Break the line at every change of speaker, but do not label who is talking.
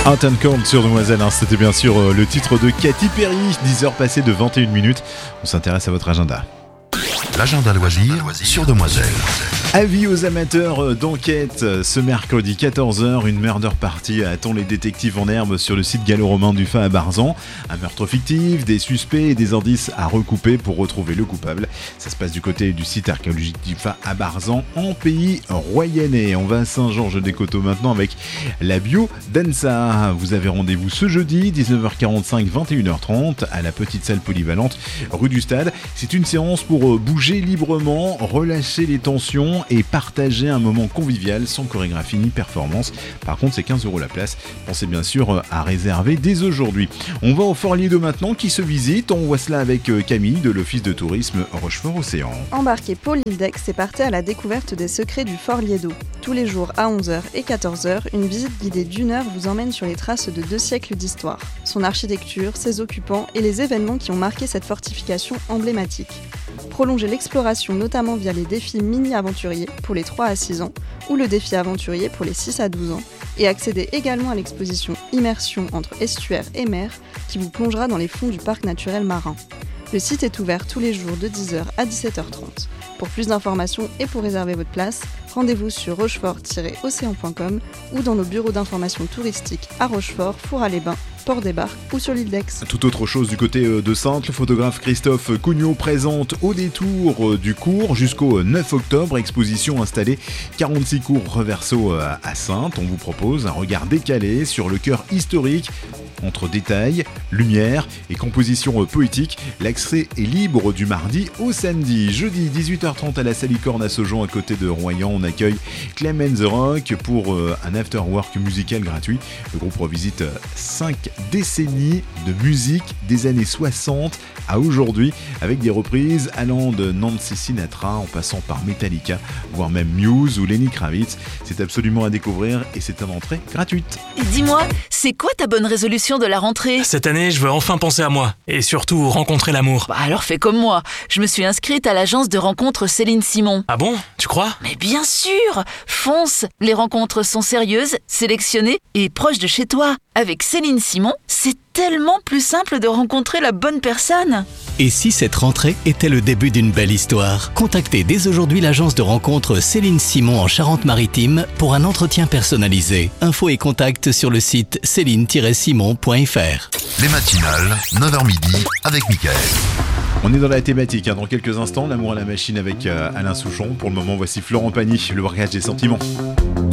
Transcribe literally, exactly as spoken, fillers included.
Hot and Cold sur Demoiselle, hein. C'était bien sûr euh, le titre de Katy Perry. dix heures passées de vingt et une minutes. On s'intéresse à votre agenda.
L'agenda loisir sur Demoiselle.
Avis aux amateurs d'enquête, ce mercredi quatorze heures, une murder party attend les détectives en herbe sur le site gallo-romain du Fa à Barzan. Un meurtre fictif, des suspects et des indices à recouper pour retrouver le coupable. Ça se passe du côté du site archéologique du Fa à Barzan, en pays royannais. On va à Saint-Georges-des-Coteaux maintenant avec la bio d'Ansa. Vous avez rendez-vous ce jeudi, dix-neuf heures quarante-cinq, vingt et une heures trente, à la petite salle polyvalente rue du Stade. C'est une séance pour bouger librement, relâcher les tensions et partager un moment convivial sans chorégraphie ni performance. Par contre, c'est quinze euros la place. Pensez bien sûr à réserver dès aujourd'hui. On va au Fort Lido maintenant qui se visite. On voit cela avec Camille de l'Office de tourisme Rochefort-Océan.
Embarquez pour l'île d'Aix et partez à la découverte des secrets du Fort Lido. Tous les jours à onze heures et quatorze heures, une visite guidée d'une heure vous emmène sur les traces de deux siècles d'histoire. Son architecture, ses occupants et les événements qui ont marqué cette fortification emblématique. Prolongez l'exploration notamment via les défis mini-aventuriers pour les trois à six ans ou le défi aventurier pour les six à douze ans et accédez également à l'exposition Immersion entre estuaire et mer qui vous plongera dans les fonds du parc naturel marin. Le site est ouvert tous les jours de dix heures à dix-sept heures trente. Pour plus d'informations et pour réserver votre place, rendez-vous sur rochefort tiret océan point com ou dans nos bureaux d'information touristique à Rochefort, Four-à-les-Bains, Port-des-Barques ou sur l'île d'Aix.
Tout autre chose du côté de Saintes, le photographe Christophe Cugnot présente au détour du cours jusqu'au neuf octobre, exposition installée quarante-six cours Reverso à Saintes. On vous propose un regard décalé sur le cœur historique entre détails, lumière et composition poétique. L'accès est libre du mardi au samedi. Jeudi dix-huit heures trente à la Salicorne à Saujon à côté de Royan, on accueille Clem and the Rock pour un after-work musical gratuit. Le groupe revisite cinq décennies de musique des années soixante à aujourd'hui avec des reprises allant de Nancy Sinatra en passant par Metallica, voire même Muse ou Lenny Kravitz. C'est absolument à découvrir et c'est une entrée gratuite.
Dis-moi, c'est quoi ta bonne résolution de la rentrée ?
Cette année, je veux enfin penser à moi et surtout rencontrer l'amour.
Bah alors fais comme moi, je me suis inscrite à l'agence de rencontres Céline Simon.
Ah bon ? Tu crois ?
Mais bien sûr ! Fonce ! Les rencontres sont sérieuses, sélectionnées et proches de chez toi. Avec Céline Simon, c'est tellement plus simple de rencontrer la bonne personne.
Et si cette rentrée était le début d'une belle histoire ? Contactez dès aujourd'hui l'agence de rencontres Céline Simon en Charente-Maritime pour un entretien personnalisé. Infos et contacts sur le site céline tiret simon point f r.
Les matinales, neuf heures midi avec Mickaël.
On est dans la thématique, hein. Dans quelques instants, l'amour à la machine avec euh, Alain Souchon. Pour le moment, voici Florent Pagny, le braquage des sentiments.